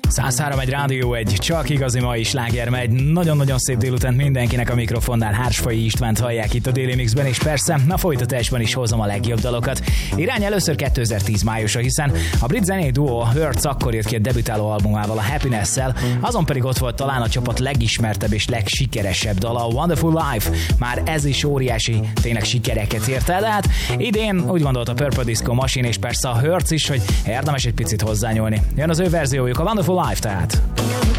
103 egy rádió, egy csak igazi mai sláger megy. Nagyon-nagyon szép délután mindenkinek, a mikrofonnál Hársfai Istvánt hallják itt a Daily Mixben, és persze a folytatásban is hozom a legjobb dalokat. Irány először 2010 májusa, hiszen a brit zenei duó Hurts akkor jött ki a debütáló albumával, a Happiness-szel, azon pedig ott volt talán a csapat legismertebb és legsikeresebb dala, a Wonderful Life. Már ez is óriási, tényleg sikereket ért el, de hát idén úgy gondolt a Purple Disco Machine és persze a Hurts is, hogy érdemes egy picit hozzányúlni. Jön az ő verziójuk, a Wonderful Life tehát.